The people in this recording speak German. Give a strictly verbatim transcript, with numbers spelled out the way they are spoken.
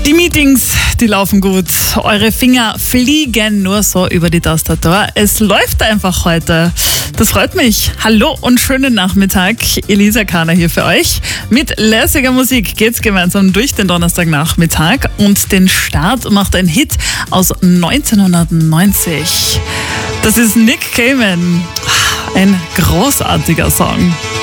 Die Meetings, die laufen gut. Eure Finger fliegen nur so über die Tastatur. Es läuft einfach heute. Das freut mich. Hallo und schönen Nachmittag. Elisa Kahner hier für euch. Mit lässiger Musik geht's gemeinsam durch den Donnerstagnachmittag. Und den Start macht ein Hit aus neunzehnhundertneunzig. Das ist Nick Cayman. Ein großartiger Song.